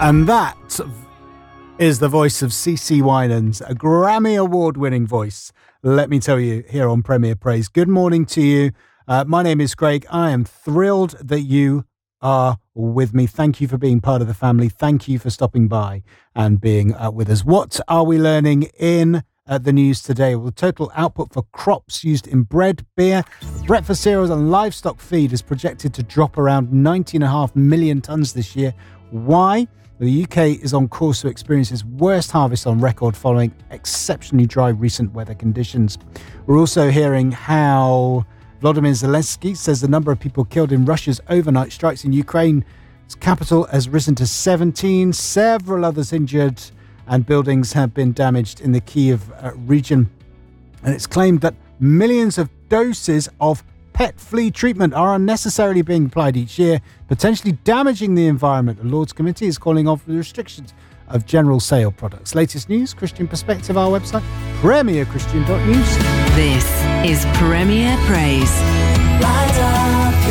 And that is the voice of CeCe Winans, a Grammy Award-winning voice, let me tell you, here on Premier Praise. Good morning to you. My name is Greg. I am thrilled that you are with me. Thank you for being part of the family. Thank you for stopping by and being with us. What are we learning in the news today? Well, the total output for crops used in bread, beer, breakfast cereals and livestock feed is projected to drop around 90.5 million tonnes this year. Why? The UK is on course to experience its worst harvest on record following exceptionally dry recent weather conditions. We're also hearing how Volodymyr Zelensky says the number of people killed in Russia's overnight strikes in Ukraine's capital has risen to 17. Several others injured and buildings have been damaged in the Kyiv region. And it's claimed that millions of doses of pet flea treatment are unnecessarily being applied each year, potentially damaging the environment. The Lord's Committee is calling off the restrictions of general sale products. Latest news, Christian Perspective, our website, premierchristian.news. This is Premier Praise. Light up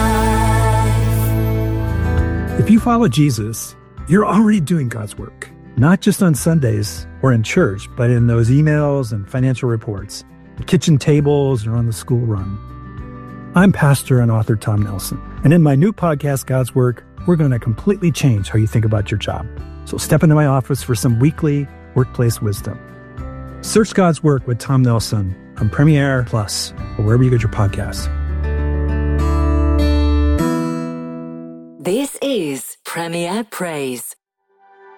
your life. If you follow Jesus, you're already doing God's work, not just on Sundays or in church, but in those emails and financial reports, the kitchen tables, or on the school run. I'm pastor and author Tom Nelson, and in my new podcast, God's Work, we're going to completely change how you think about your job. So step into my office for some weekly workplace wisdom. Search God's Work with Tom Nelson on Premiere Plus or wherever you get your podcasts. This is Premier Praise.